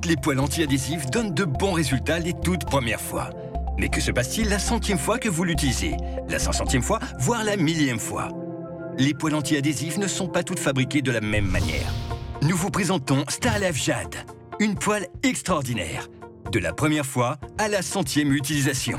toutes les poêles anti-adhésifs donnent de bons résultats les toutes premières fois. Mais que se passe-t-il la 100e fois que vous l'utilisez? La 500e fois, voire la 1000e fois? Les poêles anti-adhésifs ne sont pas toutes fabriquées de la même manière. Nous vous présentons Starlife Jade, une poêle extraordinaire, de la première fois à la 100e utilisation.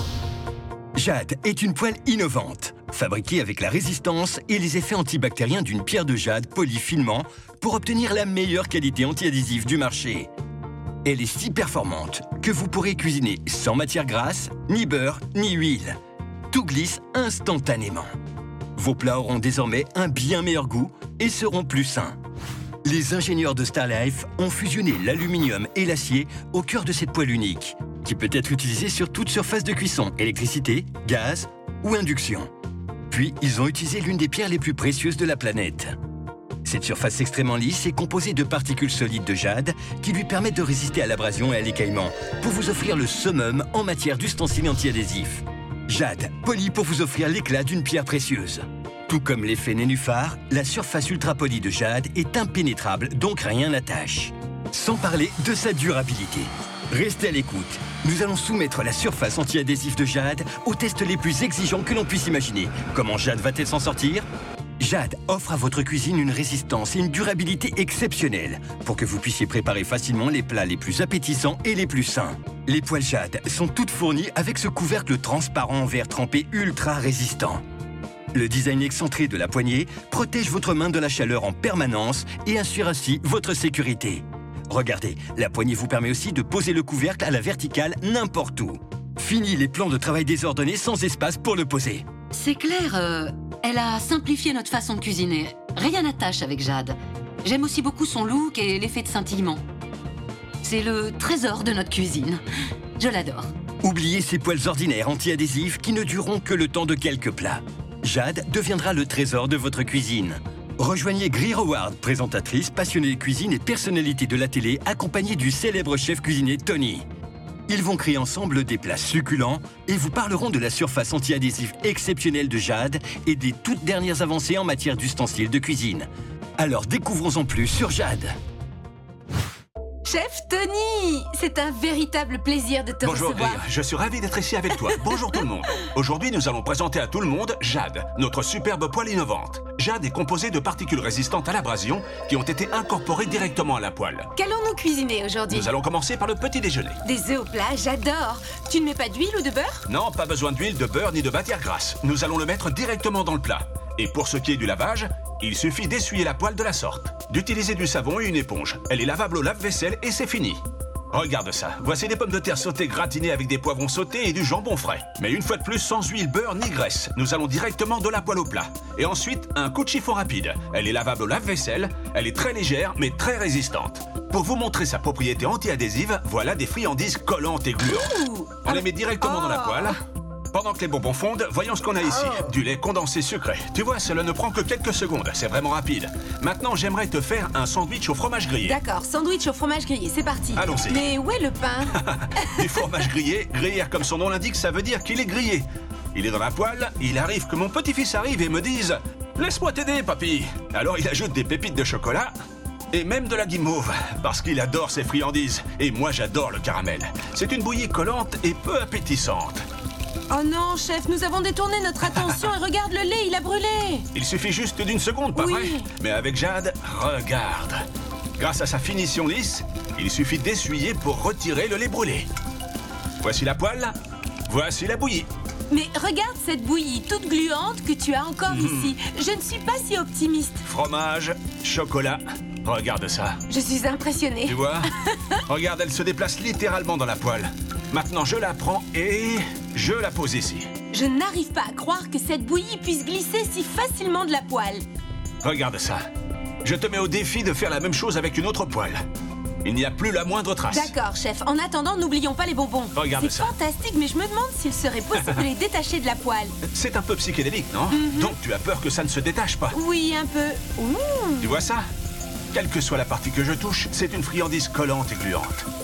Jade est une poêle innovante, fabriquée avec la résistance et les effets antibactériens d'une pierre de jade polie finement pour obtenir la meilleure qualité anti-adhésif du marché. Elle est si performante que vous pourrez cuisiner sans matière grasse, ni beurre, ni huile. Tout glisse instantanément. Vos plats auront désormais un bien meilleur goût et seront plus sains. Les ingénieurs de Starlife ont fusionné l'aluminium et l'acier au cœur de cette poêle unique, qui peut être utilisée sur toute surface de cuisson, électricité, gaz ou induction. Puis, ils ont utilisé l'une des pierres les plus précieuses de la planète. Cette surface extrêmement lisse est composée de particules solides de jade qui lui permettent de résister à l'abrasion et à l'écaillement pour vous offrir le summum en matière d'ustensiles anti-adhésifs. Jade, poli pour vous offrir l'éclat d'une pierre précieuse. Tout comme l'effet nénuphar, la surface ultra polie de jade est impénétrable, donc rien n'attache. Sans parler de sa durabilité. Restez à l'écoute. Nous allons soumettre la surface anti-adhésif de Jade aux tests les plus exigeants que l'on puisse imaginer. Comment Jade va-t-elle s'en sortir? Jade offre à votre cuisine une résistance et une durabilité exceptionnelles pour que vous puissiez préparer facilement les plats les plus appétissants et les plus sains. Les poêles Jade sont toutes fournies avec ce couvercle transparent en verre trempé ultra résistant. Le design excentré de la poignée protège votre main de la chaleur en permanence et assure ainsi votre sécurité. Regardez, la poignée vous permet aussi de poser le couvercle à la verticale n'importe où. Fini les plans de travail désordonnés sans espace pour le poser. C'est clair, elle a simplifié notre façon de cuisiner. Rien n'attache avec Jade. J'aime aussi beaucoup son look et l'effet de scintillement. C'est le trésor de notre cuisine. Je l'adore. Oubliez ces poêles ordinaires anti-adhésifs qui ne dureront que le temps de quelques plats. Jade deviendra le trésor de votre cuisine. Rejoignez Greer Howard, présentatrice, passionnée de cuisine et personnalité de la télé, accompagnée du célèbre chef cuisinier Tony. Ils vont créer ensemble des plats succulents et vous parleront de la surface anti-adhésif exceptionnelle de Jade et des toutes dernières avancées en matière d'ustensiles de cuisine. Alors découvrons-en plus sur Jade. Chef Tony, c'est un véritable plaisir de te Bonjour recevoir. Greer, je suis ravi d'être ici avec toi. Bonjour tout le monde. Aujourd'hui, nous allons présenter à tout le monde Jade, notre superbe poêle innovante. Jade est composée de particules résistantes à l'abrasion qui ont été incorporées directement à la poêle. Qu'allons-nous cuisiner aujourd'hui? Nous allons commencer par le petit déjeuner. Des œufs au plat, j'adore. Tu ne mets pas d'huile ou de beurre? Non, pas besoin d'huile, de beurre ni de matière grasse. Nous allons le mettre directement dans le plat. Et pour ce qui est du lavage, il suffit d'essuyer la poêle de la sorte, d'utiliser du savon et une éponge. Elle est lavable au lave-vaisselle et c'est fini. Regarde ça, voici des pommes de terre sautées gratinées avec des poivrons sautés et du jambon frais. Mais une fois de plus, sans huile, beurre ni graisse. Nous allons directement de la poêle au plat. Et ensuite, un coup de chiffon rapide. Elle est lavable au lave-vaisselle, elle est très légère mais très résistante. Pour vous montrer sa propriété anti-adhésive, voilà des friandises collantes et gluantes. Ouh. On les met directement dans la poêle. Pendant que les bonbons fondent, voyons ce qu'on a ici. Du lait condensé sucré. Tu vois, cela ne prend que quelques secondes, c'est vraiment rapide. Maintenant, j'aimerais te faire un sandwich au fromage grillé. D'accord, sandwich au fromage grillé, c'est parti. Allons-y. Mais où est le pain? Du fromage grillé, gruyère comme son nom l'indique, ça veut dire qu'il est grillé. Il est dans la poêle, il arrive que mon petit-fils arrive et me dise « Laisse-moi t'aider, papy !» Alors il ajoute des pépites de chocolat et même de la guimauve, parce qu'il adore ces friandises. Et moi, j'adore le caramel. C'est une bouillie collante et peu appétissante. Oh non, chef, nous avons détourné notre attention et regarde le lait, il a brûlé. Il suffit juste d'une seconde, pas Oui. vrai? Mais avec Jade, regarde. Grâce à sa finition lisse, il suffit d'essuyer pour retirer le lait brûlé. Voici la poêle, voici la bouillie. Mais regarde cette bouillie toute gluante que tu as encore ici. Je ne suis pas si optimiste. Fromage, chocolat, regarde ça. Je suis impressionnée. Tu vois? Regarde, elle se déplace littéralement dans la poêle. Maintenant, je la prends et je la pose ici. Je n'arrive pas à croire que cette bouillie puisse glisser si facilement de la poêle. Regarde ça. Je te mets au défi de faire la même chose avec une autre poêle. Il n'y a plus la moindre trace. D'accord, chef. En attendant, n'oublions pas les bonbons. Regarde C'est ça. fantastique, mais je me demande s'il serait possible de les détacher de la poêle. C'est un peu psychédélique, non? Donc tu as peur que ça ne se détache pas. Oui, un peu. Ouh. Tu vois ça? Quelle que soit la partie que je touche, c'est une friandise collante et gluante.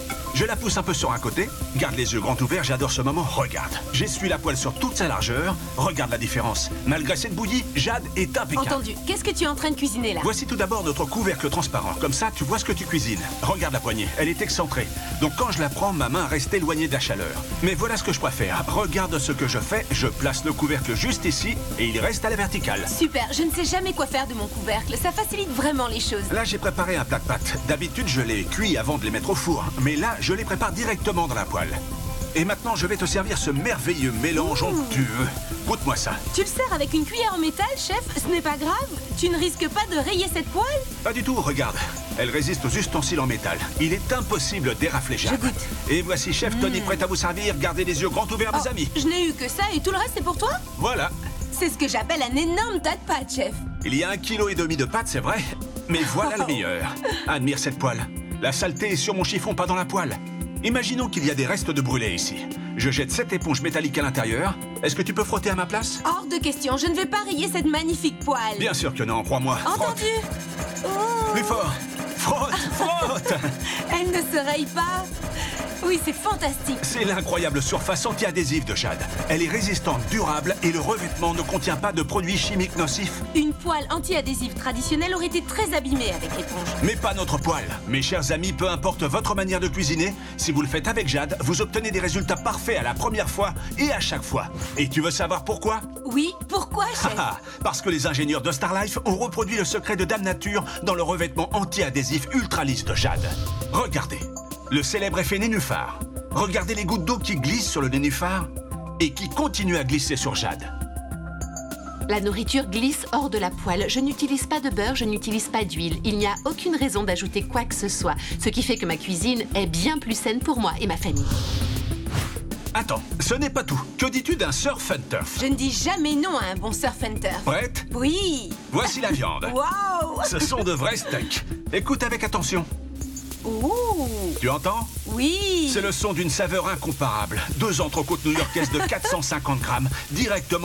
Je la pousse un peu sur un côté. Garde les yeux grands ouverts, j'adore ce moment. Regarde, j'essuie la poêle sur toute sa largeur. Regarde la différence. Malgré cette bouillie, Jade est impeccable. Entendu. Qu'est-ce que tu es en train de cuisiner là? Voici tout d'abord notre couvercle transparent. Comme ça, tu vois ce que tu cuisines. Regarde la poignée, elle est excentrée. Donc quand je la prends, ma main reste éloignée de la chaleur. Mais voilà ce que je préfère. Regarde ce que je fais. Je place le couvercle juste ici et il reste à la verticale. Super, je ne sais jamais quoi faire de mon couvercle. Ça facilite vraiment les choses. Là, j'ai préparé un plat de pâtes. D'habitude, je les cuis avant de les mettre au four. Mais là, je les prépare directement dans la poêle. Et maintenant, je vais te servir ce merveilleux mélange onctueux. Goûte-moi ça. Tu le sers avec une cuillère en métal, chef? Ce n'est pas grave? Tu ne risques pas de rayer cette poêle? Pas du tout, regarde. Elle résiste aux ustensiles en métal. Il est impossible d'érafler Jade. Je goûte. Et voici chef Tony prêt à vous servir. Gardez les yeux grands ouverts, mes amis. Je n'ai eu que ça et tout le reste c'est pour toi? Voilà. C'est ce que j'appelle un énorme tas de pâtes, chef. Il y a 1,5 kg de pâtes, c'est vrai. Mais voilà le meilleur. Admire cette poêle. La saleté est sur mon chiffon, pas dans la poêle. Imaginons qu'il y a des restes de brûlé ici. Je jette cette éponge métallique à l'intérieur. Est-ce que tu peux frotter à ma place? Hors de question, je ne vais pas rayer cette magnifique poêle. Bien sûr que non, crois-moi. Entendu? Oh. Plus fort. Frotte, frotte. Elle ne se raye pas. Oui, c'est fantastique. C'est l'incroyable surface anti-adhésive de Jade. Elle est résistante, durable et le revêtement ne contient pas de produits chimiques nocifs. Une poêle anti-adhésive traditionnelle aurait été très abîmée avec l'éponge. Mais pas notre poêle. Mes chers amis, peu importe votre manière de cuisiner, si vous le faites avec Jade, vous obtenez des résultats parfaits à la première fois et à chaque fois. Et tu veux savoir pourquoi? Oui, pourquoi, chef? Parce que les ingénieurs de Starlife ont reproduit le secret de Dame Nature dans le revêtement anti-adhésif ultra lisse de Jade. Regardez. Le célèbre effet nénuphar. Regardez les gouttes d'eau qui glissent sur le nénuphar et qui continuent à glisser sur Jade. La nourriture glisse hors de la poêle. Je n'utilise pas de beurre, je n'utilise pas d'huile. Il n'y a aucune raison d'ajouter quoi que ce soit. Ce qui fait que ma cuisine est bien plus saine pour moi et ma famille. Attends, ce n'est pas tout. Que dis-tu d'un surf and turf? Je ne dis jamais non à un bon surf and turf. Prête? Oui. Voici la viande. Waouh. Ce sont de vrais steaks. Écoute avec attention. Ouh. Tu entends? Oui. C'est le son d'une saveur incomparable. 2 entrecôtes new-yorkaises de 450 grammes, directement